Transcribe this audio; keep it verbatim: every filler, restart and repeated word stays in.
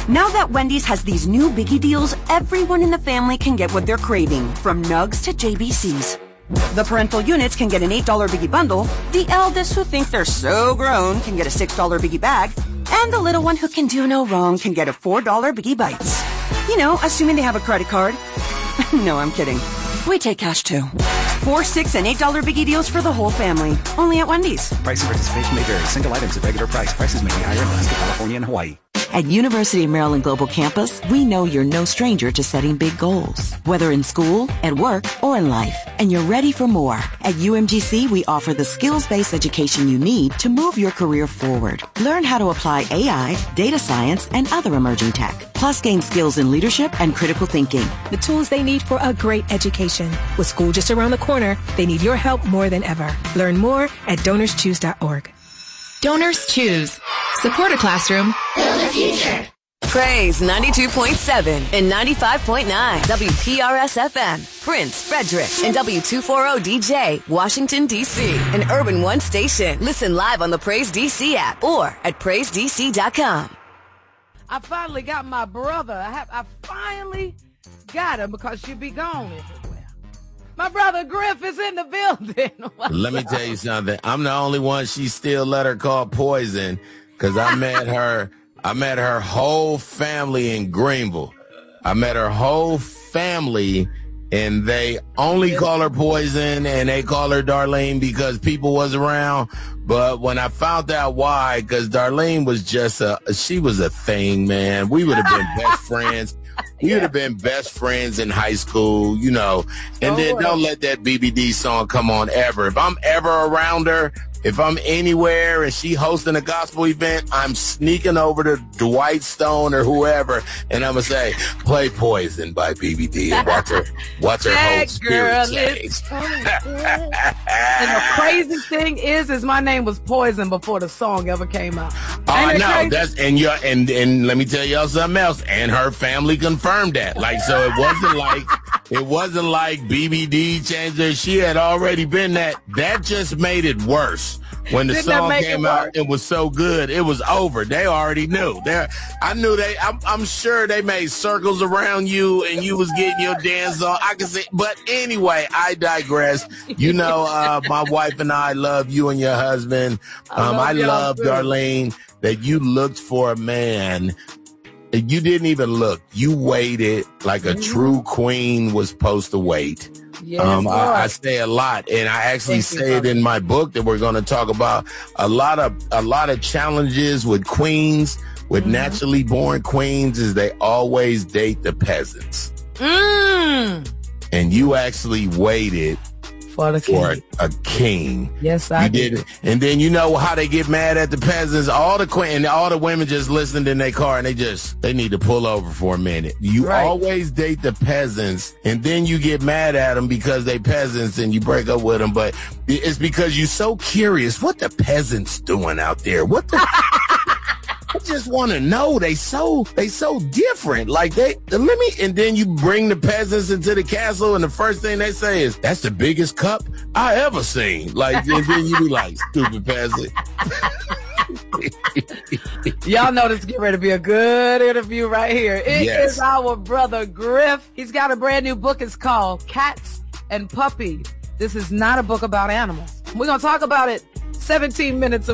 Now that Wendy's has these new biggie deals, everyone in the family can get what they're craving, from nugs to J B Cs. The parental units can get an eight dollar biggie bundle, the eldest who think they're so grown can get a six dollar biggie bag, and the little one who can do no wrong can get a four dollar biggie bites. You know, assuming they have a credit card. No, I'm kidding. We take cash too. Four, six, and eight dollar biggie deals for the whole family. Only at Wendy's. Price and participation may vary. Single items at regular price. Prices may be higher in Alaska, California, and Hawaii. At University of Maryland Global Campus, we know you're no stranger to setting big goals, whether in school, at work, or in life, and you're ready for more. At U M G C, we offer the skills-based education you need to move your career forward. Learn how to apply A I, data science, and other emerging tech, plus gain skills in leadership and critical thinking. The tools they need for a great education. With school just around the corner, they need your help more than ever. Learn more at donors choose dot org. Donors Choose. Support a classroom. Build a future. Praise ninety-two point seven and ninety-five point nine W P R S F M, Prince, Frederick, and W two forty D J, Washington, D C, an Urban One station. Listen live on the Praise D C app or at praise d c dot com. I finally got my brother. I have. I finally got him because she'll be gone everywhere. My brother Griff is in the building. Let me tell you something. I'm the only one she still let her call Poison because I met her. I met her whole family in Greenville. I met her whole family, and they only call her Poison, and they call her Darlene because people was around. But when I found out why, because Darlene was just a, she was a thing, man. We would have been best friends. We would have been best friends in high school, you know. And then don't let that B B D song come on ever. If I'm ever around her, if I'm anywhere and she hosting a gospel event, I'm sneaking over to Dwight Stone or whoever, and I'm going to say, play Poison by B B D and watch her, watch her whole spirit change. And the crazy thing is, is my name was Poison before the song ever came out. Oh, uh, no, that's, and you and, and let me tell y'all something else, and her family confirmed that. Like, so it wasn't like, it wasn't like B B D changed her. She had already been that. That just made it worse. When the Didn't song came it out, it was so good. It was over. They already knew. They, I knew they. I'm, I'm sure they made circles around you, and you was getting your dance on. I can say, but anyway, I digress. You know, uh, my wife and I love you and your husband. Um, I love, I love Darlene, that you looked for a man. You didn't even look. You waited like a mm-hmm. true queen was supposed to wait. Yes, um, I, I say a lot, and I actually Thank say you, it in my book that we're going to talk about a lot of a lot of challenges with queens, with mm-hmm. naturally born queens, is they always date the peasants. Mm. And you actually waited for, the king. for a, a king. Yes, I you did. did. And then you know how they get mad at the peasants. All the queen and all the women just listened in their car, and they just they need to pull over for a minute. You right. always date the peasants, and then you get mad at them because they peasants, and you break up with them. But it's because you're so curious what the peasants doing out there. What the. I just want to know. They so they so different. Like they let me, and then you bring the peasants into the castle, and the first thing they say is, "That's the biggest cup I ever seen." Like, and then you be like, "Stupid peasant." Y'all know this is getting ready to be a good interview right here. It yes. is our brother Griff. He's got a brand new book. It's called Cats and Puppies. This is not a book about animals. We're gonna talk about it seventeen minutes